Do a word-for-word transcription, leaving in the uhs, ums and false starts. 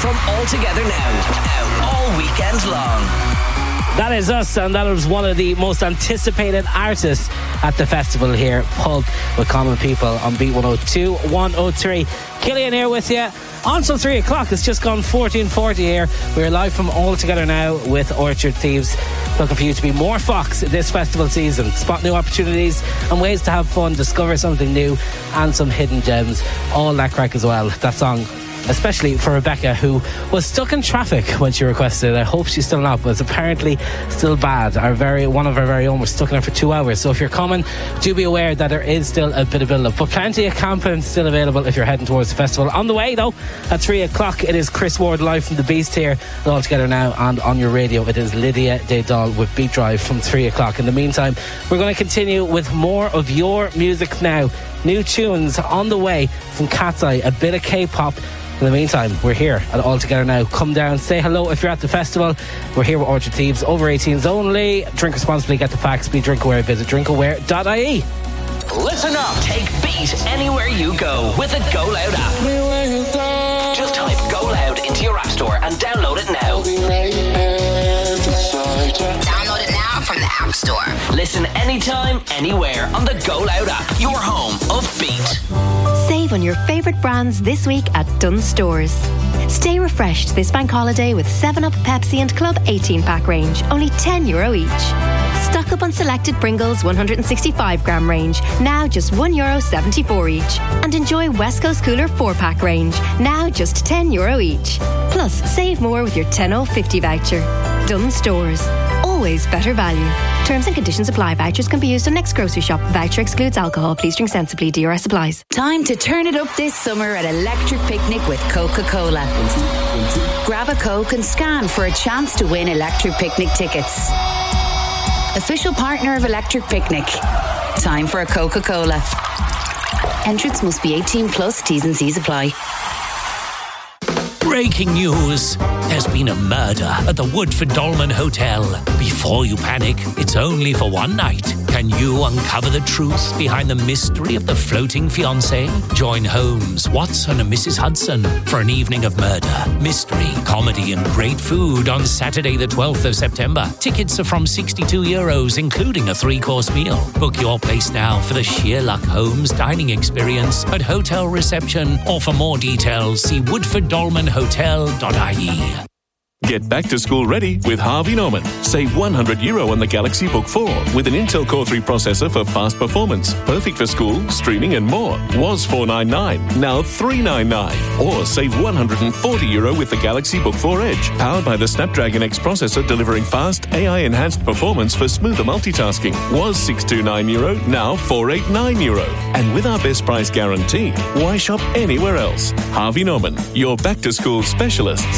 from All Together Now, all weekend long. That is us, and that was one of the most anticipated artists at the festival here, Pulp with Common People on Beat one oh two, one oh three. Killian here with you until three o'clock. It's just gone fourteen forty here. We're live from All Together Now with Orchard Thieves. Looking for you to be more Fox this festival season. Spot new opportunities and ways to have fun, discover something new and some hidden gems. All that crack as well. That song, especially for Rebecca, who was stuck in traffic when she requested it. I hope she's still not, but it's apparently still bad. Our very one of our very own was stuck in it for two hours. So if you're coming, do be aware that there is still a bit of build-up, but plenty of camping still available if you're heading towards the festival. On the way though, at three o'clock, it is Chris Ward live from the Beast here, All Together Now, and on your radio it is Lydia Daydal with Beat Drive from three o'clock. In the meantime, we're going to continue with more of your music now. New tunes on the way from Cat's Eye, a bit of K-pop. In the meantime, we're here at All Together Now. Come down, say hello if you're at the festival. We're here with Orchard Thieves, over eighteens only. Drink responsibly, get the facts, be drink aware, visit drink aware dot I E. Listen up, take Beat anywhere you go with the Go Loud app. Just type Go Loud into your app store and download it now. Download it now from the App Store. Listen anytime, anywhere on the Go Loud app, your home of Beat. Save on your favourite brands this week at Dunnes Stores. Stay refreshed this bank holiday with seven up, Pepsi and Club eighteen pack range, only ten euro each. Stock up on selected Pringles one hundred sixty-five gram range, now just one euro seventy-four each. And enjoy West Coast Cooler four pack range, now just ten euro each. Plus, save more with your ten oh fifty voucher. Dunnes Stores. Always better value. Terms and conditions apply. Vouchers can be used on next grocery shop. Voucher excludes alcohol. Please drink sensibly. D R S applies. Time to turn it up this summer at Electric Picnic with Coca-Cola. Grab a Coke and scan for a chance to win Electric Picnic tickets. Official partner of Electric Picnic. Time for a Coca-Cola. Entrance must be eighteen plus. T's and C's apply. Breaking news. There's been a murder at the Woodford Dolmen Hotel. Before you panic, it's only for one night. Can you uncover the truth behind the mystery of the floating fiancé? Join Holmes, Watson and Missus Hudson for an evening of murder, mystery, comedy and great food on Saturday the twelfth of September. Tickets are from sixty-two euros, including a three-course meal. Book your place now for the sheer luck Holmes dining experience at hotel reception, or for more details, see woodford dolmen hotel dot I E. Get back to school ready with Harvey Norman. Save one hundred euro on the Galaxy Book four with an Intel Core three processor for fast performance. Perfect for school, streaming and more. Was four ninety-nine, now three ninety-nine. Or save one hundred forty euro with the Galaxy Book four Edge. Powered by the Snapdragon X processor, delivering fast A I-enhanced performance for smoother multitasking. Was six twenty-nine euro, now four eighty-nine euro. And with our best price guarantee, why shop anywhere else? Harvey Norman, your back to school specialist.